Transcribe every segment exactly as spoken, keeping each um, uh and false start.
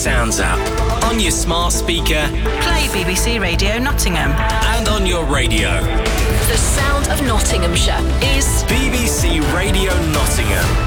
Sounds app. On your smart speaker. Play B B C Radio Nottingham. And on your radio. The sound of Nottinghamshire is B B C Radio Nottingham.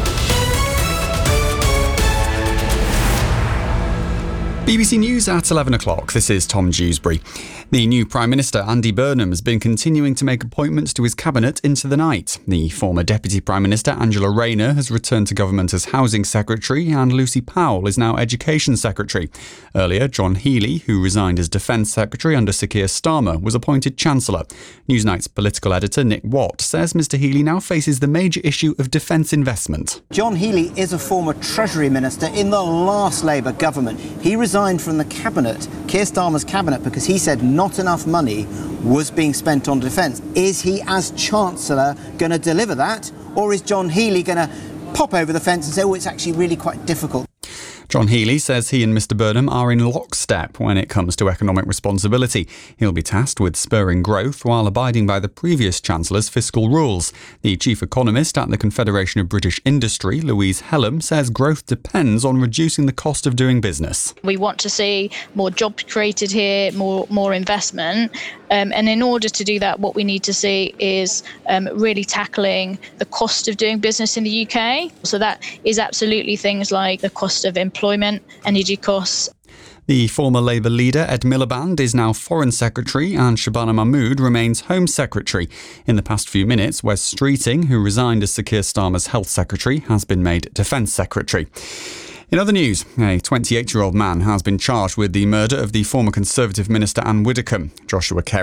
B B C News at eleven o'clock. This is Tom Dewsbury. The new Prime Minister, Andy Burnham, has been continuing to make appointments to his cabinet into the night. The former Deputy Prime Minister, Angela Rayner, has returned to government as Housing Secretary, and Lucy Powell is now Education Secretary. Earlier, John Healey, who resigned as Defence Secretary under Sir Keir Starmer, was appointed Chancellor. Newsnight's political editor, Nick Watt, says Mr Healey now faces the major issue of defence investment. John Healey is a former Treasury Minister in the last Labour government. He resigned from the cabinet, Keir Starmer's cabinet, because he said not enough money was being spent on defence. Is he, as Chancellor, going to deliver that? Or is John Healey going to pop over the fence and say, oh, it's actually really quite difficult? John Healey says he and Mr Burnham are in lockstep when it comes to economic responsibility. He'll be tasked with spurring growth while abiding by the previous Chancellor's fiscal rules. The chief economist at the Confederation of British Industry, Louise Hellam, says growth depends on reducing the cost of doing business. We want to see more jobs created here, more more investment. Um, and in order to do that, what we need to see is um, really tackling the cost of doing business in the U K. So that is absolutely things like the cost of employment, energy costs. The former Labour leader, Ed Miliband, is now Foreign Secretary and Shabana Mahmood remains Home Secretary. In the past few minutes, Wes Streeting, who resigned as Sir Keir Starmer's Health Secretary, has been made Defence Secretary. In other news, a twenty-eight-year-old man has been charged with the murder of the former Conservative Minister Anne Widdecombe. Joshua Kerry